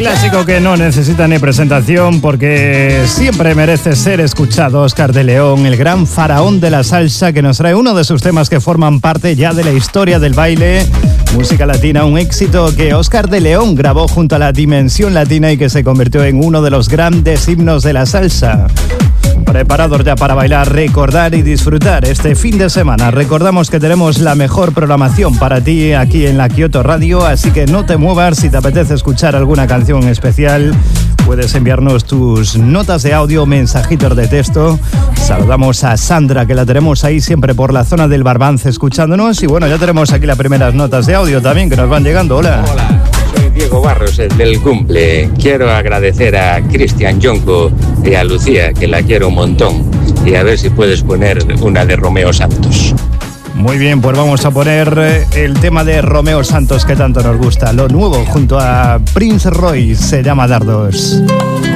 Clásico que no necesita ni presentación porque siempre merece ser escuchado. Óscar de León, el gran faraón de la salsa, que nos trae uno de sus temas que forman parte ya de la historia del baile, música latina, un éxito que Óscar de León grabó junto a la Dimensión Latina y que se convirtió en uno de los grandes himnos de la salsa. Preparados ya para bailar, recordar y disfrutar este fin de semana. Recordamos que tenemos la mejor programación para ti aquí en la Kyoto Radio, así que no te muevas. Si te apetece escuchar alguna canción especial, puedes enviarnos tus notas de audio, mensajitos de texto. Saludamos a Sandra, que la tenemos ahí siempre por la zona del Barbance escuchándonos. Y bueno, ya tenemos aquí las primeras notas de audio también que nos van llegando. Hola. Hola. Diego Barros, el del cumple. Quiero agradecer a Cristian Jonco y a Lucía, que la quiero un montón, y a ver si puedes poner una de Romeo Santos. Muy bien, pues vamos a poner el tema de Romeo Santos que tanto nos gusta, lo nuevo junto a Prince Royce, se llama Dardos.